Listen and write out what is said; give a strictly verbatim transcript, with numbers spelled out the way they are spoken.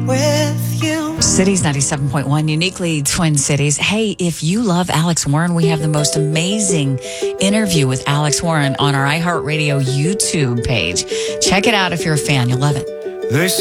with you. Cities ninety-seven point one, uniquely Twin Cities. Hey, if you love Alex Warren, we have the most amazing interview with Alex Warren on our iHeartRadio YouTube page. Check it out if you're a fan. You'll love it. They